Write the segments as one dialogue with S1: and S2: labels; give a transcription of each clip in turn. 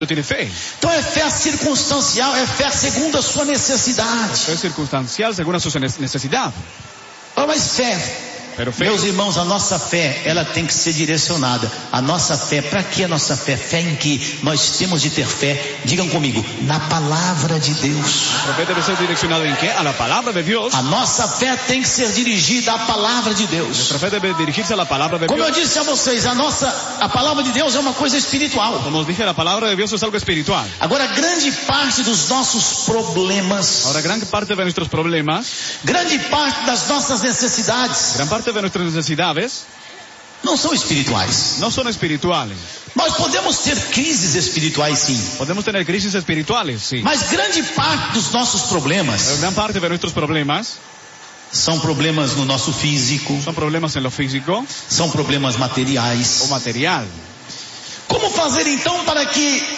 S1: tiene fe.
S2: Então é fé circunstancial, é fé segundo a sua necessidade.
S1: Fe circunstancial según a su necesidad.
S2: Mas fé,
S1: Pero fe,
S2: meus irmãos, a nossa fé, ela tem que ser direcionada. A nossa fé, para que a nossa fé? Fé em que nós temos de ter fé, digam comigo, na palavra de Deus.
S1: la fe debe ser direccionado en qué? A la palabra de Dios.
S2: A nossa fé tem que ser dirigida à palavra de Deus.
S1: Nuestra fe debe dirigirse a la palabra de
S2: Como eu
S1: Dios.
S2: disse a vocês, a palavra de Deus é uma coisa espiritual.
S1: Como os dije, la palabra de Dios es algo espiritual.
S2: Agora, grande parte dos nossos problemas,
S1: Ahora, gran parte de nuestros problemas,
S2: grande parte das nossas necessidades,
S1: gran parte de nuestras necesidades,
S2: não são espirituais.
S1: no son espirituales.
S2: Nós podemos ter crises espirituais, sim.
S1: Podemos tener crisis espirituales, sí.
S2: Mas grande parte dos nossos
S1: Pero
S2: problemas
S1: gran parte de nuestros problemas
S2: são problemas no nosso físico,
S1: son problemas en lo físico
S2: são problemas materiais.
S1: o material.
S2: Como fazer então para que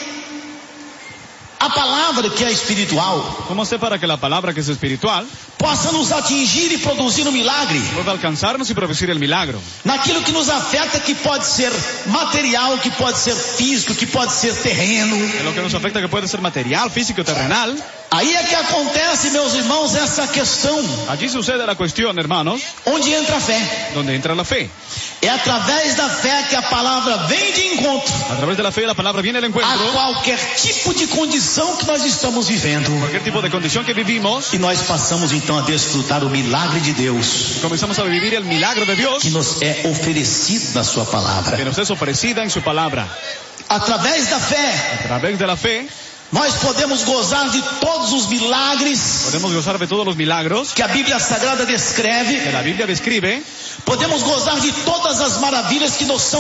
S2: a palavra que é espiritual
S1: ¿Cómo hacer para que la palabra que es espiritual
S2: possa nos atingir e produzir um milagre
S1: pueda alcanzarnos y producir el milagro?
S2: naquilo que nos afeta, que pode ser material, que pode ser físico, que pode ser terreno?
S1: En lo que nos afecta, que puede ser material, físico, terrenal.
S2: Aí é que acontece, meus irmãos, essa questão
S1: Allí sucede la cuestión, hermanos,
S2: onde entra a fé.
S1: donde entra la fe.
S2: É através da fé que a palavra vem de encontro
S1: A través de la fe la palabra viene al
S2: a
S1: encuentro.
S2: qualquer tipo de condição que nós estamos vivendo.
S1: Cualquier tipo de condición que vivimos,
S2: E nós passamos então a desfrutar o milagre de Deus
S1: comenzamos a vivir el milagro de Dios
S2: que nos é oferecido na sua palavra.
S1: que nos es ofrecida en su palabra.
S2: Através da fé,
S1: A través de la fe
S2: nós podemos gozar de todos os milagres
S1: podemos gozar de todos los milagros
S2: que a Bíblia Sagrada
S1: que
S2: descreve.
S1: la Biblia describe,
S2: Podemos gozar de todas as maravilhas que nos são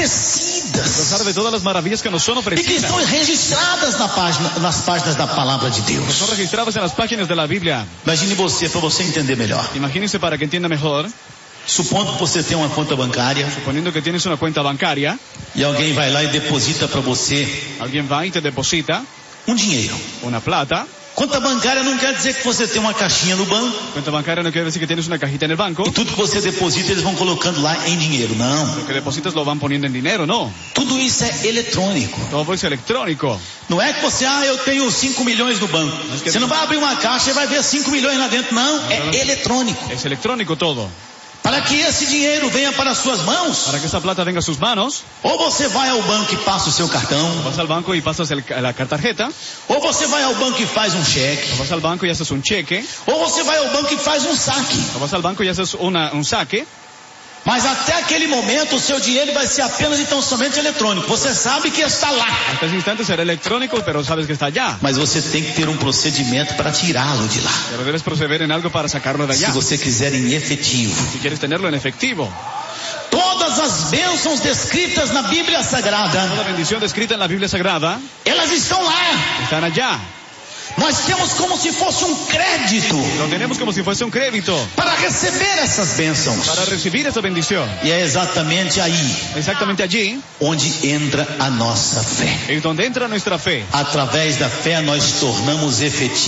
S1: gozar
S2: oferecidas
S1: de todas las maravillas que nos son
S2: e que
S1: ofrecidas,
S2: estão registradas nas páginas da palavra de
S1: que
S2: Deus.
S1: son registradas en las páginas de la Biblia.
S2: Imagine você, para você entender melhor.
S1: Imagínense para que entienda mejor,
S2: Supondo que você tem uma conta bancária
S1: suponiendo que tienes una cuenta bancaria,
S2: e alguém vai lá e deposita para você
S1: alguien va y te deposita
S2: um dinheiro.
S1: una plata.
S2: Conta bancária não quer dizer que você tem uma caixinha no banco
S1: Cuenta bancaria no quiere decir que tienes una cajita en el banco.
S2: e tudo que você deposita eles vão colocando lá em dinheiro. Não.
S1: Lo que depositas lo van poniendo en dinero, no.
S2: Tudo isso é eletrônico.
S1: Todo es electrónico.
S2: Não é que você, eu tenho 5 milhões no banco. Você não vai abrir uma caixa e vai ver 5 milhões lá dentro. Não, é eletrônico.
S1: Es electrónico todo.
S2: Para que esse dinheiro venha para as suas mãos,
S1: Para que esa plata venga a sus manos,
S2: ou você vai ao banco e passa o seu cartão,
S1: vas al banco y pasas la tarjeta,
S2: ou você vai ao banco e faz um cheque,
S1: o vas al banco y haces un cheque,
S2: ou você vai ao banco e faz um saque.
S1: o vas al banco y haces un saque.
S2: Mas até aquele momento o seu dinheiro vai ser apenas e tão somente eletrônico. Você sabe que está lá,
S1: Hasta ese instante será electrónico, pero sabes que está allá.
S2: mas você tem que ter um procedimento para tirá-lo de lá.
S1: Pero debes proceder en algo para sacarlo de
S2: Se
S1: allá.
S2: você quiser em efetivo.
S1: Si quieres tenerlo en efectivo.
S2: Todas as bênçãos descritas na Bíblia Sagrada,
S1: Toda bendición descrita en la Biblia Sagrada
S2: elas estão lá.
S1: están allá.
S2: Nós temos como se fosse um crédito
S1: Lo tenemos como si fuese un crédito
S2: para receber essas bênçãos.
S1: para recibir esa bendición.
S2: E é exatamente aí
S1: Exactamente allí
S2: onde entra a nossa fé.
S1: es donde entra nuestra fe.
S2: Através da fé nós tornamos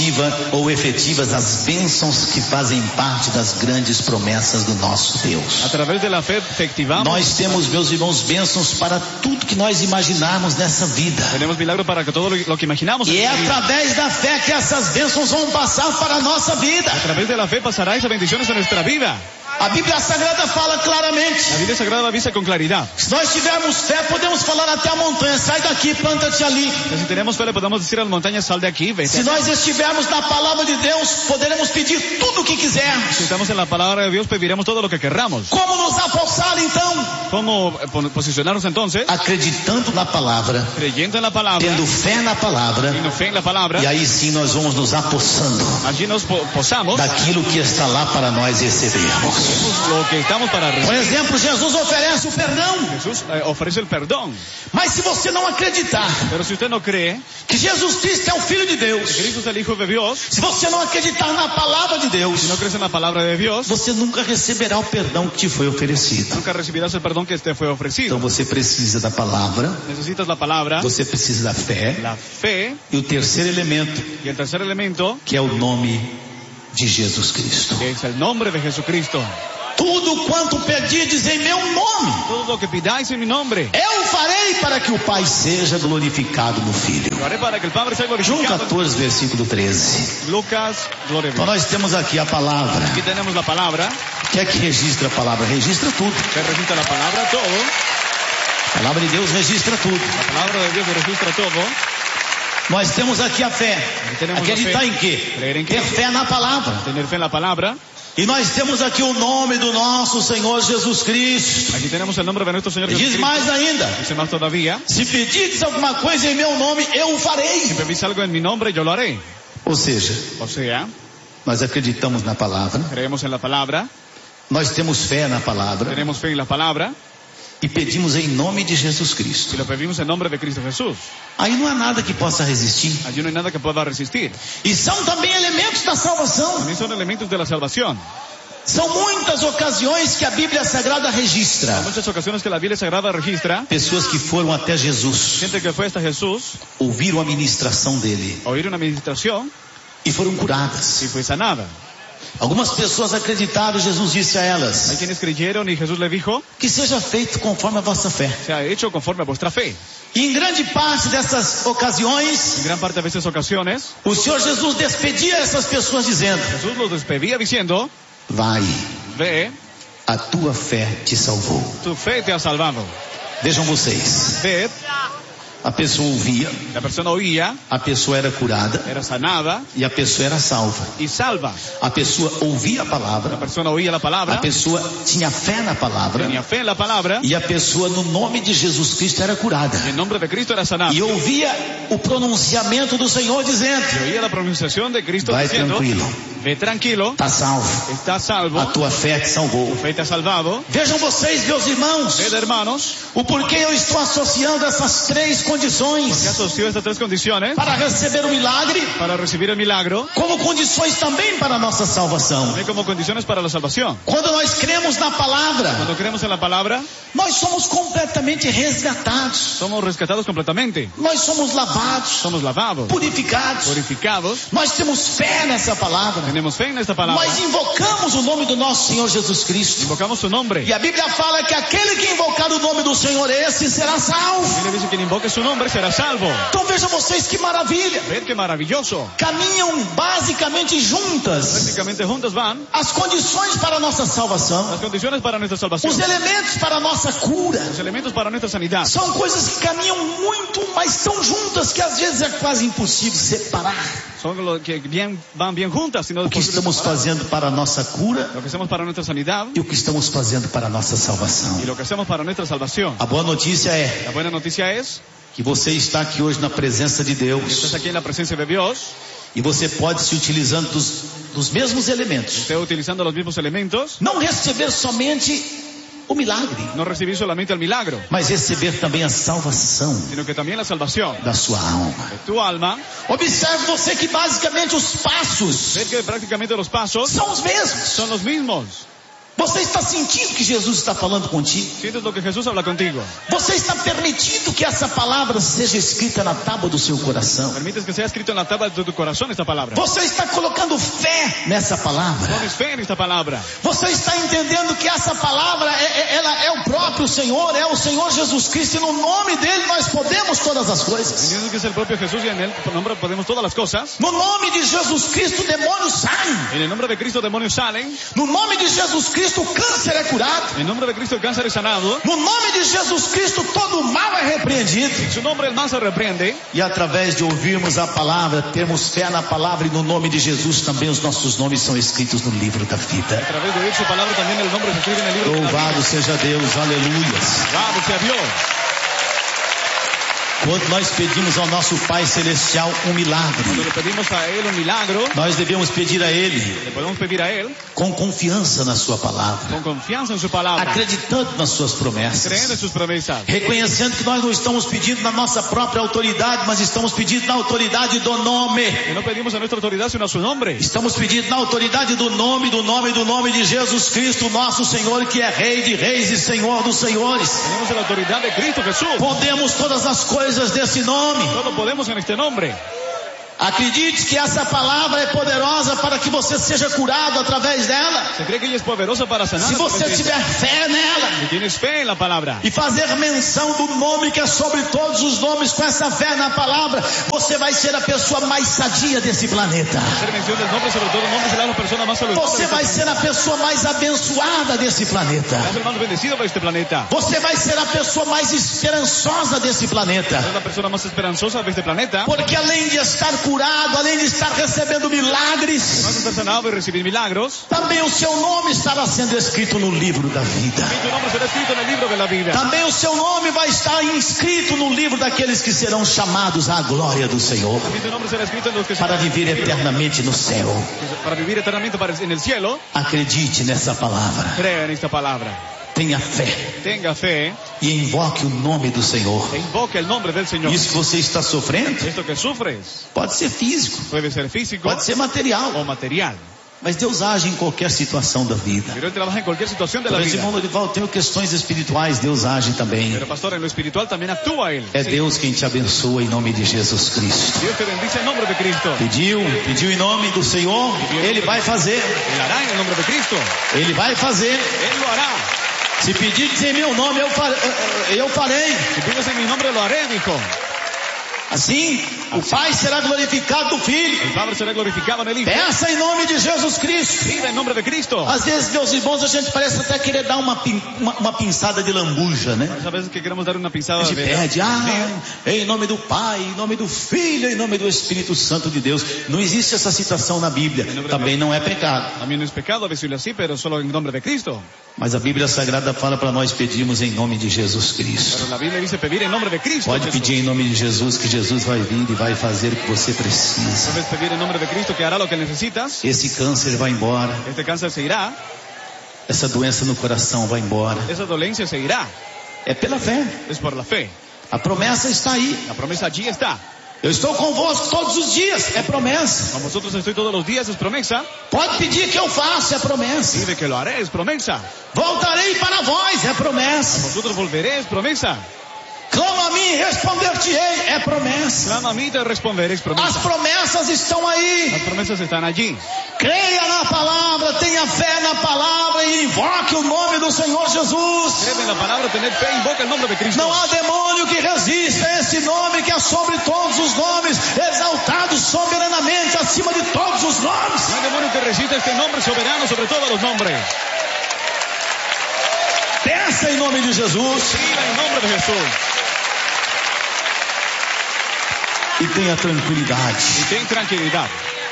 S2: efetivas as bênçãos que fazem parte das grandes promessas do nosso Deus.
S1: A través de la fe efectivamos.
S2: Nós temos, meus irmãos, bênçãos para tudo que nós imaginarmos nessa vida.
S1: Tenemos milagro para que todo lo que imaginamos.
S2: E é
S1: en esta vida.
S2: através da fé que essas bênçãos vão passar para a nossa vida.
S1: A través de la fe pasará esas bendiciones a nuestra vida.
S2: A Bíblia Sagrada fala claramente.
S1: La Biblia Sagrada avisa con claridad.
S2: Se nós tivermos fé, podemos falar até a montanha, sai daqui, planta-te ali.
S1: Que si tenemos fe le podemos decir a las montañas, sal de aquí, vete.
S2: Se nós estivermos na palavra de Deus, poderemos pedir tudo o que quisermos.
S1: Si estamos en la palabra de Dios, pediremos todo lo que querramos.
S2: Como nos apossar então?
S1: ¿Cómo posicionarnos entonces?
S2: Acreditando na palavra,
S1: Creyendo en la palabra,
S2: tendo fé na palavra,
S1: teniendo fe en la palabra,
S2: e aí sim nós vamos nos apossando
S1: allí nos posamos
S2: daquilo que está lá para nós recebermos.
S1: lo que estamos para
S2: Por
S1: recibir.
S2: exemplo, Jesus oferece o perdão.
S1: Jesús ofrece el perdón.
S2: Mas se você não acreditar
S1: Pero si usted no cree
S2: que Jesus Cristo é o Filho de
S1: que
S2: Deus,
S1: Cristo es el Hijo de Dios,
S2: se você não acreditar na palavra de Deus,
S1: si no crees en la palabra de Dios,
S2: você nunca receberá o perdão que te foi oferecido.
S1: nunca recibirás el perdón que te fue ofrecido.
S2: Então você precisa da palavra,
S1: Necesitas la palabra,
S2: você precisa da fé,
S1: la fe
S2: e o terceiro elemento,
S1: y el tercer elemento,
S2: que é o nome de Jesus Cristo.
S1: que es el nombre de Jesucristo.
S2: tudo quanto pedides em meu nome,
S1: todo lo que pidáis en mi nombre,
S2: eu farei para que o Pai seja glorificado no Filho.
S1: lo haré para que el Padre sea
S2: João
S1: glorificado.
S2: 14, versículo 13.
S1: Lucas, gloria a
S2: Então
S1: Dios.
S2: nós temos aqui a palavra.
S1: Aquí tenemos la palabra,
S2: O que é que registra a palavra? Registra tudo.
S1: que registra la palabra, todo.
S2: A palavra de Deus registra tudo.
S1: La palabra de Dios registra todo.
S2: Nós temos aqui a fé.
S1: temos a
S2: Acreditar
S1: fé.
S2: em quê?
S1: Crer em quê?
S2: Ter fé na palavra.
S1: Tener fe en la palabra.
S2: E nós temos aqui o nome do nosso Senhor Jesus Cristo.
S1: Aquí tenemos el nombre de nuestro Señor
S2: E diz
S1: Jesucristo.
S2: mais ainda:
S1: Dice más todavía,
S2: se pedirdes alguma coisa em meu nome, eu o farei.
S1: si pedís algo en mi nombre, yo lo haré.
S2: Ou seja,
S1: O sea,
S2: nós acreditamos na palavra,
S1: creemos en la palabra,
S2: nós temos fé na palavra
S1: tenemos fe en la palabra
S2: e pedimos em nome de Jesus
S1: y
S2: Cristo.
S1: lo pedimos en nombre de Cristo Jesús.
S2: Aí não há nada que possa resistir.
S1: Allí no hay nada que pueda resistir.
S2: E são também elementos da salvação.
S1: También son elementos de la salvación.
S2: São muitas ocasiões que a Bíblia Sagrada
S1: Hay
S2: registra
S1: muchas ocasiones que la Biblia Sagrada registra
S2: pessoas que foram até Jesus,
S1: gente que fue hasta Jesús,
S2: ouviram a ministração dele
S1: oír una administración
S2: e foram curadas.
S1: y fue sanada.
S2: Algumas pessoas acreditaram, Jesus disse a
S1: Hay
S2: elas:
S1: quienes creyeron y Jesús le dijo,
S2: que seja feito conforme a vossa fé.
S1: se ha hecho conforme a vuestra fe.
S2: E em grande parte dessas ocasiões,
S1: En gran parte de esas ocasiones,
S2: o Senhor Jesus despedia essas pessoas dizendo:
S1: Jesús los despedía diciendo,
S2: vai,
S1: ve,
S2: a tua fé te salvou.
S1: tu fe te ha salvado.
S2: Vejam vocês,
S1: Ved,
S2: a pessoa ouvia,
S1: la persona oía,
S2: a pessoa era curada
S1: era sanada
S2: e a pessoa era salva.
S1: y salva.
S2: A pessoa ouvia a
S1: La
S2: palavra,
S1: persona oía la
S2: a
S1: palabra,
S2: pessoa tinha fé na palavra
S1: tenía fe en la palabra
S2: e a pessoa no nome de Jesus Cristo era curada.
S1: y en nombre de Cristo era sanada.
S2: E ouvia o pronunciamento do Senhor dizendo:
S1: Y oía la pronunciación de Cristo
S2: vai
S1: diciendo,
S2: tranquilo,
S1: ve tranquilo,
S2: está salvo,
S1: estás salvo,
S2: a tua fé te salvou.
S1: tu fe te ha salvado.
S2: Vejam vocês, meus irmãos,
S1: Ved, hermanos,
S2: o porquê eu estou associando essas três
S1: que
S2: condições
S1: asoció estas tres condiciones
S2: para receber o milagre,
S1: para recibir el milagro,
S2: como condições também para a nossa salvação.
S1: también como condiciones para la salvación.
S2: Quando nós cremos na palavra,
S1: Cuando creemos en la palabra,
S2: nós somos completamente resgatados,
S1: somos rescatados completamente.
S2: nós somos lavados,
S1: Somos lavados,
S2: purificados,
S1: purificados,
S2: nós temos fé nessa palavra,
S1: tenemos fe en esta palabra,
S2: nós invocamos o nome do nosso Senhor Jesus Cristo.
S1: invocamos su nombre.
S2: E a Bíblia fala que aquele que invocar o nome do Senhor esse será salvo.
S1: Y le dice quien invoque su nombre será salvo.
S2: Então vejam vocês que maravilha.
S1: Ved qué maravilloso.
S2: Caminham basicamente juntas
S1: Prácticamente juntos van
S2: as condições para a nossa salvação,
S1: las condiciones para nuestra salvación,
S2: os elementos para a nossa cura.
S1: los elementos para nuestra sanidad.
S2: São coisas que caminham muito, mas tão juntas que às vezes é quase impossível separar.
S1: Son lo que van bien juntas, sino
S2: O que estamos fazendo para a nossa cura
S1: lo que hacemos para nuestra sanidad
S2: e o que estamos fazendo para a nossa salvação.
S1: y lo que hacemos para nuestra salvación.
S2: A boa notícia é
S1: La buena noticia es
S2: que você está aqui hoje na presença de
S1: que estás
S2: Deus
S1: aquí en la presencia de Dios,
S2: e você pode se utilizando dos mesmos elementos.
S1: esté utilizando los mismos elementos,
S2: Não receber somente o milagre,
S1: no recibir solamente el milagro,
S2: mas receber também a salvação
S1: sino que también la salvación
S2: da sua alma.
S1: de tu alma.
S2: Observe você que basicamente os passos
S1: Ved que prácticamente los pasos
S2: são os mesmos.
S1: son los mismos.
S2: Você está sentindo que Jesus está falando contigo?
S1: Sientes lo que Jesús habla contigo.
S2: Você está permitindo que essa palavra seja escrita na tábua do seu coração?
S1: Permites que sea escrito en la tabla de tu corazón esta palabra.
S2: Você está colocando fé nessa palavra?
S1: Pones fe en esta palabra.
S2: Você está entendendo que essa palavra ela é o próprio Senhor, é o Senhor Jesus Cristo, e no nome dele nós podemos todas as coisas.
S1: Entiendes que es el propio Jesús y en él, por nombre, podemos todas las cosas.
S2: No nome de Jesus Cristo, demônios saem.
S1: En el nombre de Cristo demonios salen.
S2: No nome de Jesus Cristo, o câncer é curado.
S1: En el nombre de Cristo el cáncer es sanado.
S2: No nome de Jesus Cristo, todo o mal é repreendido.
S1: En su nombre el mal se reprende.
S2: E através de ouvirmos a palavra, termos fé na palavra, e no nome de Jesus também os nossos nomes são escritos no livro da vida.
S1: A través de oír su palabra también el nombre se escribe en el libro de la vida.
S2: Louvado seja Deus, aleluias.
S1: Alabado sea Dios.
S2: Quando nós pedimos ao nosso Pai Celestial um milagre,
S1: Cuando le pedimos a Él un milagro,
S2: nós devemos pedir a Ele
S1: le podemos pedir a Él
S2: com confiança na Sua palavra,
S1: con confianza en su palabra,
S2: acreditando nas Suas
S1: creyendo en
S2: promessas,
S1: sus promesas,
S2: reconhecendo que nós não estamos pedindo na nossa própria autoridade, mas estamos pedindo na autoridade do nome.
S1: que no pedimos a nuestra autoridad sino a su nombre.
S2: Estamos pedindo na autoridade do nome de Jesus Cristo, nosso Senhor, que é Rei de Reis e Senhor dos Senhores.
S1: Tenemos la autoridad de Cristo Jesús.
S2: Podemos todas as coisas desse nome.
S1: Todo podemos en este nombre.
S2: Acredite que essa palavra é poderosa para que você seja curado através dela.
S1: ¿Se cree que ella es poderosa para sanar?
S2: Se você tiver fé nela
S1: Si tienes fe en la palabra
S2: e fazer menção do nome que é sobre todos os nomes, com essa fé na palavra, você vai ser a pessoa mais sadia desse planeta.
S1: hacer mención del nombre, sobre todo el nombre, será la persona más saludable.
S2: Você vai ser a pessoa mais abençoada desse planeta.
S1: Serás el más bendecido de este planeta.
S2: Você vai ser a pessoa mais esperançosa desse planeta.
S1: Serás la persona más esperanzosa de este planeta.
S2: Porque além de estar curado, além de estar recebendo milagres,
S1: Vas a estar sanado y recibir milagros.
S2: também o seu nome estará sendo escrito no livro da vida.
S1: Y tu nombre será escrito en el libro de la vida.
S2: Também o seu nome vai estar inscrito no livro daqueles que serão chamados à glória do Senhor,
S1: También tu nombre será escrito en los que
S2: para viver eternamente no céu.
S1: para vivir eternamente en el cielo.
S2: Acredite nessa palavra.
S1: Crea en esta palabra.
S2: Tenha fé
S1: Tenga fe
S2: e invoque o nome do Senhor.
S1: e invoque el nombre del Señor.
S2: Isso que você está sofrendo
S1: Esto que sufres
S2: pode ser físico,
S1: puede ser físico
S2: pode ser material,
S1: o material.
S2: mas Deus age em qualquer situação da vida.
S1: Pero Él trabaja en cualquier situación de la
S2: Por esse
S1: vida.
S2: mundo de volta, tenho questões espirituais, Deus age também.
S1: Pero pastor, en lo espiritual también actúa Él.
S2: É
S1: Sí.
S2: Deus quem te abençoa em nome de Jesus Cristo.
S1: Dios te bendice en nombre de Cristo.
S2: Pediu em nome do Senhor, Ele vai fazer.
S1: Él hará en el nombre de Cristo.
S2: Ele vai fazer.
S1: Él lo hará.
S2: Se pedir em meu nome, eu farei.
S1: Si pides en mi nombre, lo haré, dijo.
S2: Assim, o Pai será glorificado do Filho.
S1: El Padre será glorificado en el Hijo.
S2: Peça em nome de Jesus Cristo.
S1: Pida en nombre de Cristo.
S2: Às vezes, meus irmãos, a gente parece até querer dar uma pinçada de lambuja, né?
S1: A veces que queremos dar una pisada
S2: A gente
S1: de
S2: pede, em nome do Pai, em nome do Filho, em nome do Espírito Santo de Deus. Não existe essa citação na Bíblia. Também não é pecado.
S1: También no es pecado decirlo así, pero solo en nombre de Cristo.
S2: Mas a Bíblia Sagrada fala para nós pedirmos em nome de Jesus Cristo.
S1: Pero la Biblia dice pedir en nombre de Cristo.
S2: Pode
S1: Jesús.
S2: pedir em nome de Jesus, que Jesus vai vir e vai fazer o que você precisa.
S1: Puedes pedir en nombre de Cristo que hará lo que necesitas.
S2: Esse câncer vai embora.
S1: Este cáncer se irá.
S2: Essa doença no coração vai embora.
S1: Esa dolencia se irá.
S2: É pela fé.
S1: Es por la fe.
S2: A promessa está aí.
S1: La promesa allí está.
S2: Eu estou convosco todos os dias. É promessa.
S1: Con vosotros estoy todos los días, es promesa.
S2: Pode pedir que eu faça. É promessa.
S1: Pide que lo haré, es promesa.
S2: Voltarei para vós. É promessa.
S1: Vosotros volveré, es promesa.
S2: Clama a mim, responder-te-ei. É promessa.
S1: Clama a mí y te responderé, es
S2: As
S1: promesa.
S2: promessas estão aí.
S1: Las promesas están allí.
S2: Creia na palavra, tenha fé na palavra e invoque o nome do Senhor Jesus.
S1: Cree en la palabra, tened fe, invoca el nombre de Cristo.
S2: Não há demônio que resista a esse nome que é sobre todos os nomes, exaltado soberanamente acima de todos os nomes.
S1: No hay demonio que resista este nombre soberano sobre todos los nombres.
S2: Peça em nome de Jesus
S1: Pida en nombre de Jesús.
S2: e tenha tranquilidade.
S1: Y ten tranquilidad.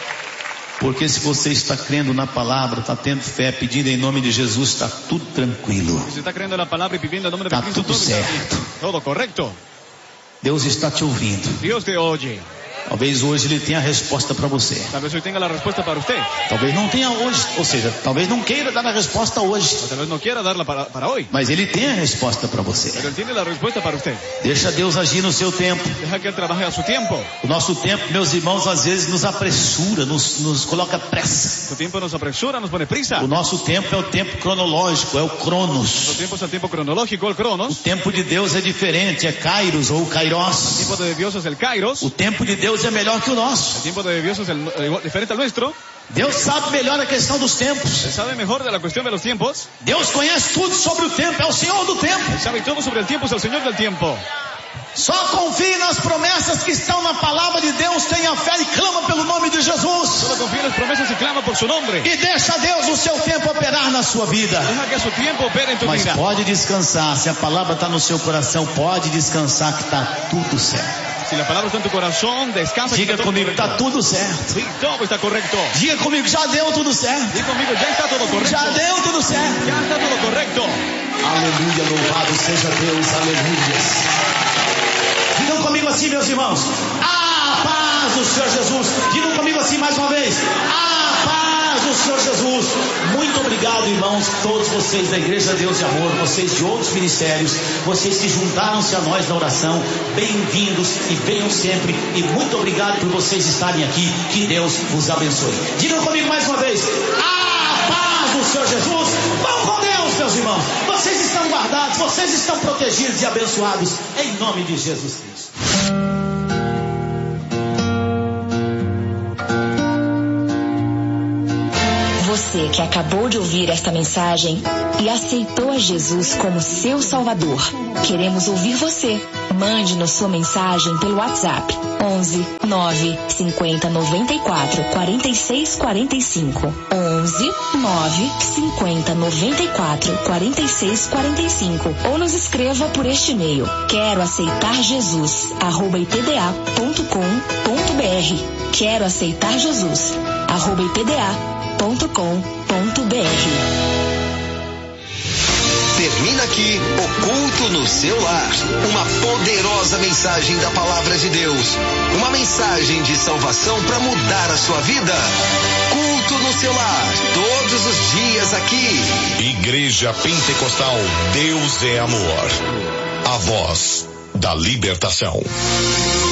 S2: Porque se você está crendo na palavra, está tendo fé, pedindo em nome de Jesus, está tudo tranquilo.
S1: Si se está creyendo la palabra y pidiendo el nombre de
S2: Está
S1: Cristo,
S2: todo
S1: todo está bien.
S2: certo.
S1: Todo correcto.
S2: Deus está te ouvindo.
S1: Dios te oye.
S2: Talvez hoje Ele tenha a resposta para você.
S1: Tal vez hoy tenga la respuesta para usted.
S2: Talvez não tenha hoje, ou seja, talvez não queira dar a resposta hoje.
S1: O tal vez no quiera darla para hoy.
S2: Mas Ele tem a resposta para você.
S1: Pero Él tiene la respuesta para usted.
S2: Deixa Deus agir no seu tempo.
S1: Deja que Él trabaje a su tiempo.
S2: O nosso tempo, meus irmãos, às vezes nos apressura, nos coloca pressa.
S1: Su tiempo nos apresura, nos pone prisa.
S2: O nosso tempo é o tempo cronológico, é o
S1: Su
S2: cronos.
S1: tiempo es el tiempo cronológico, el
S2: O
S1: cronos.
S2: tempo de Deus é diferente, é kairos ou
S1: El
S2: kairos.
S1: tiempo de Dios es el kairos.
S2: O tempo de Deus é melhor que o nosso.
S1: El tiempo de Dios es diferente al nuestro.
S2: Deus sabe melhor a questão dos tempos.
S1: Él sabe mejor de la cuestión de los tiempos.
S2: Deus conhece tudo sobre o tempo, é o Senhor do tempo.
S1: Él sabe todo sobre el tiempo, es el Señor del tiempo.
S2: Só confie nas promessas que estão na palavra de Deus, tenha fé e clama pelo nome de Jesus.
S1: Solo confía en las promesas y clama por su nombre.
S2: E deixa Deus o seu tempo operar na sua vida.
S1: Deja que a su tiempo opere en tu
S2: Mas
S1: vida.
S2: pode descansar, se a palavra está no seu coração, pode descansar que está tudo certo.
S1: Si la palabra está en tu corazón, descansa. que
S2: Diga
S1: está todo
S2: comigo,
S1: correcto.
S2: está tudo certo.
S1: Sí, todo está correcto.
S2: Diga comigo, já deu tudo certo.
S1: Diga conmigo, ya está todo correcto.
S2: Já deu tudo certo.
S1: Ya está todo correcto.
S2: Aleluia, louvado seja Deus, aleluia. Digam comigo assim, meus irmãos. A paz do Senhor Jesus. Digam comigo assim mais uma vez. A paz do Senhor Jesus. Muito obrigado, irmãos, todos vocês da Igreja Deus de Amor, vocês de outros ministérios, vocês que juntaram-se a nós na oração. Bem-vindos e venham sempre. E muito obrigado por vocês estarem aqui. Que Deus vos abençoe. Digam comigo mais uma vez. A paz do Senhor Jesus. Vão com Deus, meus irmãos. Vocês estão guardados, vocês estão protegidos e abençoados em nome de Jesus Cristo.
S3: você que acabou de ouvir esta mensagem e aceitou a Jesus como seu Salvador. Queremos ouvir você. Mande-nos sua mensagem pelo WhatsApp 11 9 50 94 46 45. 11 9 50 94 46 45. Ou nos escreva por este e-mail: quero aceitar Jesus @ipda.com.br. Quero aceitar Jesus @ipda.com.br.
S4: Termina aqui o Culto no Seu Lar. Uma poderosa mensagem da Palavra de Deus. Uma mensagem de salvação para mudar a sua vida. Culto no Seu Lar, todos os dias aqui.
S5: Igreja Pentecostal Deus é Amor. A voz da libertação.